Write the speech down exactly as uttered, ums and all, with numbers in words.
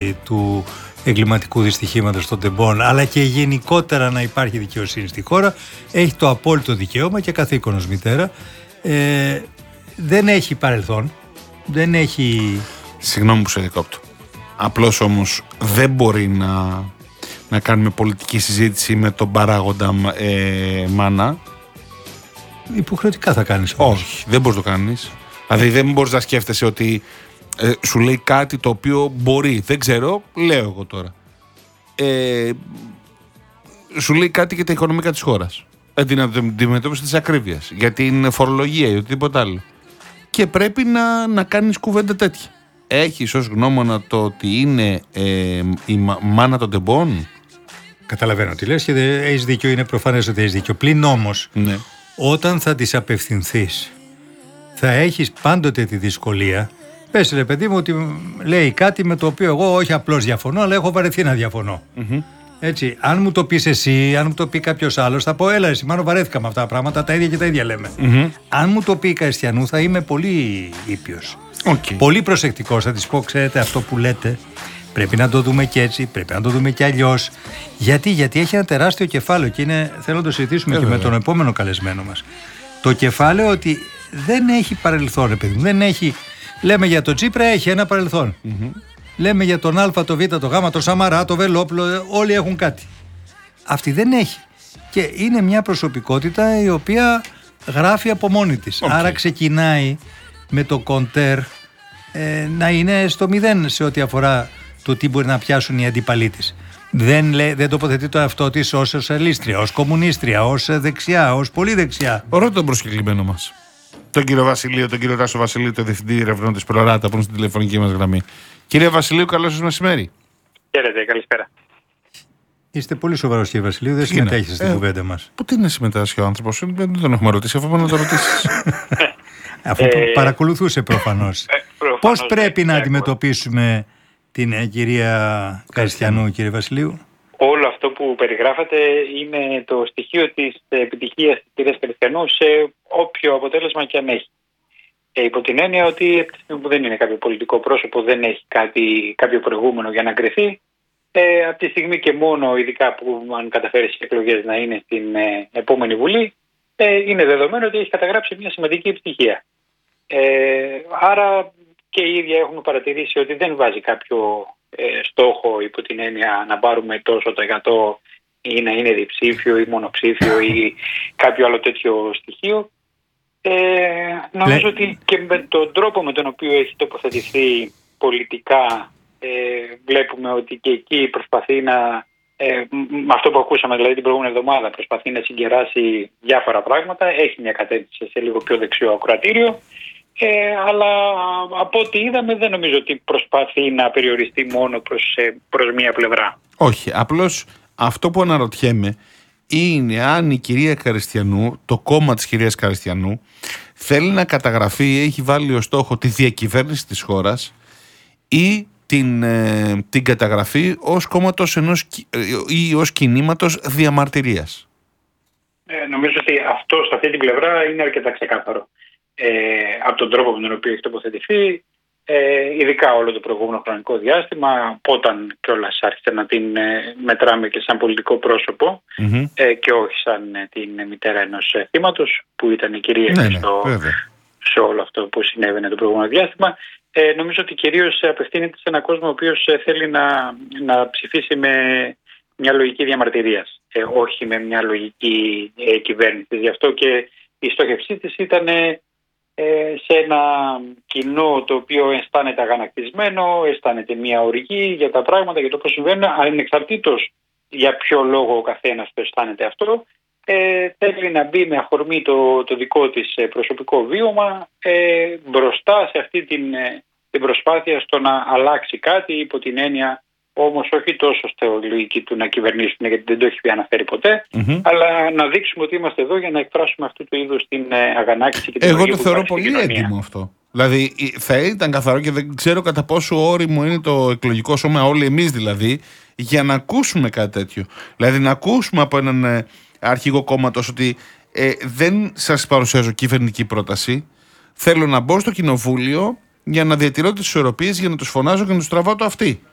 υπόθεση του εγκληματικού δυστυχήματος των τεμπών, αλλά και γενικότερα να υπάρχει δικαιοσύνη στη χώρα, έχει το απόλυτο δικαίωμα και καθήκον ως μητέρα. Ε, δεν έχει παρελθόν, δεν έχει... Συγγνώμη που σε διακόπτω. Απλώς όμως δεν μπορεί να, να κάνουμε πολιτική συζήτηση με τον παράγοντα ε, μάνα. Υποχρεωτικά θα κάνεις όμως. Όχι, δεν μπορείς να το κάνεις. Δηλαδή δεν μπορείς να σκέφτεσαι ότι ε, σου λέει κάτι το οποίο μπορεί. Δεν ξέρω, λέω εγώ τώρα. Ε, σου λέει κάτι για τα οικονομικά της χώρας. Ε, την αντιμετώπιση της ακρίβειας. Για την φορολογία ή οτιδήποτε άλλο. Και πρέπει να, να κάνεις κουβέντα τέτοια. Έχεις ως γνώμονα το ότι είναι ε, η μα, μάνα των τεμπών. Καταλαβαίνω τι λες και έχεις δίκιο, είναι προφανές ότι έχεις δίκιο. Πλην όμως, ναι, όταν θα της απευθυνθείς, θα έχεις πάντοτε τη δυσκολία. Πες ρε παιδί μου ότι λέει κάτι με το οποίο εγώ όχι απλώς διαφωνώ, αλλά έχω βαρεθεί να διαφωνώ. Mm-hmm. Έτσι, αν μου το πεις εσύ, αν μου το πει κάποιος άλλος, θα πω έλα εσύ, μάλλον βαρέθηκα με αυτά τα πράγματα, τα ίδια και τα ίδια λέμε. Mm-hmm. Αν μου το πει η Καριστιανού, θα είμαι πολύ ήπιος. Okay. Πολύ προσεκτικός, θα της πω, ξέρετε, αυτό που λέτε πρέπει να το δούμε και έτσι, πρέπει να το δούμε και αλλιώς. Γιατί, γιατί έχει ένα τεράστιο κεφάλαιο και είναι, θέλω να το συζητήσουμε yeah, και yeah. με τον επόμενο καλεσμένο μας. Το κεφάλαιο ότι δεν έχει παρελθόν, παιδί μου, δεν έχει. Λέμε για τον Τσίπρα, έχει ένα παρελθόν. Mm-hmm. Λέμε για τον Α, το Β, το Γ, το Σαμαρά, το Βελόπουλο, όλοι έχουν κάτι. Αυτή δεν έχει. Και είναι μια προσωπικότητα η οποία γράφει από μόνη της. Okay. Άρα ξεκινάει με το κοντέρ ε, να είναι στο μηδέν σε ό,τι αφορά το τι μπορεί να πιάσουν οι αντίπαλοι της. Δεν, λέ, δεν τοποθετεί το εαυτό της ως σοσιαλίστρια, ως κομμουνίστρια, ως δεξιά, ως πολύ δεξιά. Ωραίο τον προσκεκλημένο μας. Τον κύριο Βασιλείο, τον κύριο Τάσο Βασιλείου, τον διευθυντή ερευνών της Προράτα, που είναι στην τηλεφωνική μας γραμμή. Κύριε Βασιλείου, καλώς σας μεσημέρι. Χαίρετε, καλησπέρα. Είστε πολύ σοβαρός, κύριε Βασιλείου, δεν συμμετέχετε στην ε, κουβέντα μας. Πού τι είναι συμμετάσχει ο άνθρωπος, δεν τον έχουμε ρωτήσει, αφού πρέπει να το ρωτήσεις. Αφού ε, παρακολουθούσε προφανώς. Ε, προφανώς Πώς πρέπει να αντιμετωπίσουμε την ε, κυρία Καριστιανού, κύριε Βασιλείου? Όλο αυτό που περιγράφατε είναι το στοιχείο της επιτυχίας της κυρίας Καριστιανού σε όποιο αποτέλεσμα και αν έχει. Ε, υπό την έννοια ότι που δεν είναι κάποιο πολιτικό πρόσωπο, δεν έχει κάτι, κάποιο προηγούμενο για να κρυθεί. Ε, από τη στιγμή και μόνο, ειδικά που αν καταφέρει στις εκλογές να είναι στην ε, επόμενη Βουλή, ε, είναι δεδομένο ότι έχει καταγράψει μια σημαντική επιτυχία. Ε, άρα και οι ίδιοι έχουμε παρατηρήσει ότι δεν βάζει κάποιο ε, στόχο υπό την έννοια να πάρουμε τόσο το εκατό ή να είναι διψήφιο ή μονοψήφιο ή κάποιο άλλο τέτοιο στοιχείο. Ε, νομίζω Λε... ότι και με τον τρόπο με τον οποίο έχει τοποθετηθεί πολιτικά ε, βλέπουμε ότι και εκεί προσπαθεί να, ε, με αυτό που ακούσαμε δηλαδή την προηγούμενη εβδομάδα, προσπαθεί να συγκεράσει διάφορα πράγματα, έχει μια κατεύθυνση σε λίγο πιο δεξιό ακροατήριο, ε, αλλά από ό,τι είδαμε δεν νομίζω ότι προσπαθεί να περιοριστεί μόνο προς, προς μία πλευρά. Όχι, απλώς αυτό που αναρωτιέμαι είναι αν η κυρία Καριστιανού, το κόμμα της κυρίας Καριστιανού, θέλει να καταγραφεί, έχει βάλει ως στόχο τη διακυβέρνηση της χώρας ή την, ε, την καταγραφή ως κόμματος ενός, ή ως κινήματος διαμαρτυρίας. Ε, νομίζω ότι αυτό σε αυτή την πλευρά είναι αρκετά ξεκάθαρο. Ε, από τον τρόπο με τον οποίο έχει τοποθετηθεί, Ε, ειδικά όλο το προηγούμενο χρονικό διάστημα, όταν κιόλας άρχισε να την ε, μετράμε και σαν πολιτικό πρόσωπο mm-hmm. ε, και όχι σαν ε, την μητέρα ενός ε, θύματος που ήταν η κυρία ναι, στο, ναι, σε όλο αυτό που συνέβαινε το προηγούμενο διάστημα. Ε, νομίζω ότι κυρίως απευθύνεται σε έναν κόσμο ο οποίος ε, θέλει να, να ψηφίσει με μια λογική διαμαρτυρίας, ε, όχι με μια λογική ε, κυβέρνηση. Γι' αυτό και η στόχευσή της ήταν ε, σε ένα κοινό το οποίο αισθάνεται αγανακτισμένο, αισθάνεται μια οργή για τα πράγματα, για το πώς συμβαίνουν, ανεξαρτήτως για ποιο λόγο ο καθένας το αισθάνεται αυτό, ε, θέλει να μπει με αφορμή το, το δικό της προσωπικό βίωμα ε, μπροστά σε αυτή την, την προσπάθεια στο να αλλάξει κάτι, υπό την έννοια όμως όχι τόσο στη λογική του να κυβερνήσουν, γιατί δεν το έχει αναφέρει ποτέ, mm-hmm. αλλά να δείξουμε ότι είμαστε εδώ για να εκφράσουμε αυτού του είδους την αγανάκτηση και την Εγώ το θεωρώ πολύ έντιμο αυτό. Δηλαδή θα ήταν καθαρό και δεν ξέρω κατά πόσο όριμο είναι το εκλογικό σώμα, όλοι εμείς δηλαδή, για να ακούσουμε κάτι τέτοιο. Δηλαδή να ακούσουμε από έναν αρχηγό κόμματος ότι ε, δεν σας παρουσιάζω κυβερνητική πρόταση, θέλω να μπω στο κοινοβούλιο για να διατηρώ τις ισορροπίες, για να τους φωνάζω και να τους τραβάω το αυτί.